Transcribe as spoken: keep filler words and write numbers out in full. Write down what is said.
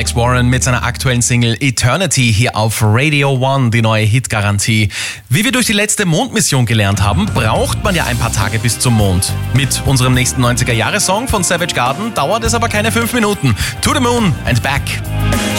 Alex Warren mit seiner aktuellen Single Eternity hier auf Radio One, die neue Hitgarantie. Wie wir durch die letzte Mondmission gelernt haben, braucht man ja ein paar Tage bis zum Mond. Mit unserem nächsten neunziger-Jahre-Song von Savage Garden dauert es aber keine fünf Minuten. To the Moon and Back.